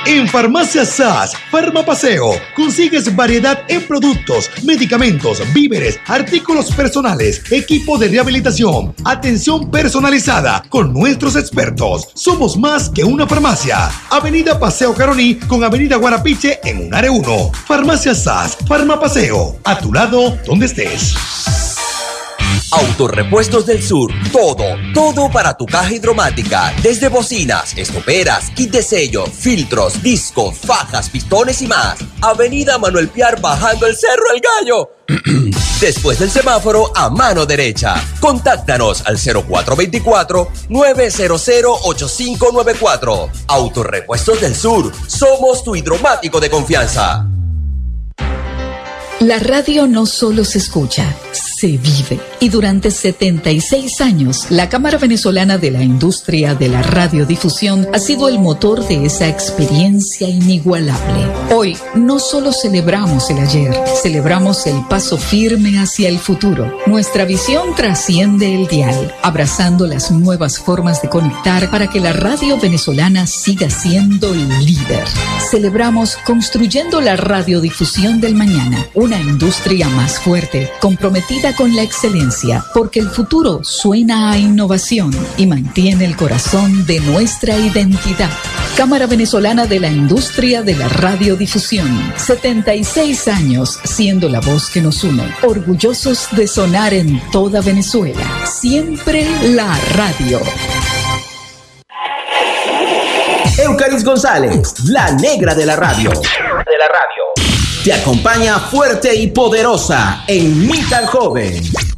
En Farmacia SAS, Farmapaseo, consigues variedad en productos, medicamentos, víveres, artículos personales, equipo de rehabilitación, atención personalizada con nuestros expertos. Somos más que una farmacia. Avenida Paseo Caroní con Avenida Guarapiche en un área 1. Farmacia SAS, Farmapaseo, a tu lado donde estés. Autorepuestos del Sur, todo para tu caja hidromática, desde bocinas, estoperas, kit de sello, filtros, discos, fajas, pistones y más. Avenida Manuel Piar bajando el Cerro El Gallo. Después del semáforo a mano derecha. Contáctanos al 0424-900-8594. Autorepuestos del Sur, somos tu hidromático de confianza. La radio no solo se escucha, se vive. Y durante 76 años, la Cámara Venezolana de la Industria de la Radiodifusión ha sido el motor de esa experiencia inigualable. Hoy no solo celebramos el ayer, celebramos el paso firme hacia el futuro. Nuestra visión trasciende el dial, abrazando las nuevas formas de conectar para que la radio venezolana siga siendo líder. Celebramos construyendo la radiodifusión del mañana, una industria más fuerte, comprometida con la excelencia, porque el futuro suena a innovación y mantiene el corazón de nuestra identidad. Cámara Venezolana de la Industria de la Radiodifusión. 76 años siendo la voz que nos une. Orgullosos de sonar en toda Venezuela. Siempre la radio. Eucaris González, la negra de la radio. Te acompaña fuerte y poderosa en Mi Tan Joven.